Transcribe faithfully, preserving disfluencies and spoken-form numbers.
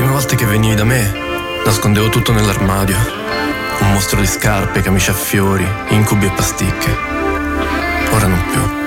prime volte che venivi da me, nascondevo tutto nell'armadio. Un mostro di scarpe, camicie a fiori, incubi e pasticche. Ora non più.